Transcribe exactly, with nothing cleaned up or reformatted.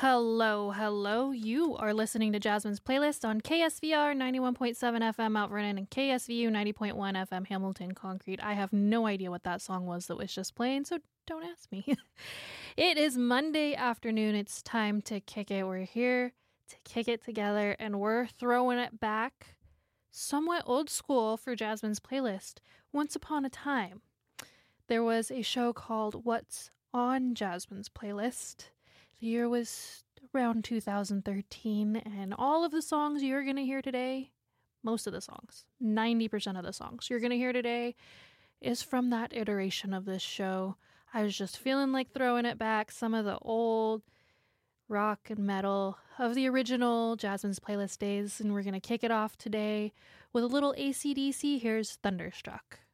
Hello, hello. You are listening to Jasmine's Playlist on K S V R ninety-one point seven F M Mount Vernon and K S V U ninety point one F M Hamilton Concrete. I have no idea what that song was that was just playing, so don't ask me. It is Monday afternoon. It's time to kick it. We're here to kick it together, and we're throwing it back somewhat old school for Jasmine's Playlist. Once upon a time, there was a show called What's on Jasmine's Playlist. The year was around two thousand thirteen, and all of the songs you're going to hear today, most of the songs, ninety percent of the songs you're going to hear today is from that iteration of this show. I was just feeling like throwing it back, some of the old rock and metal of the original Jasmine's Playlist days, and we're going to kick it off today with a little A C D C. Here's Thunderstruck.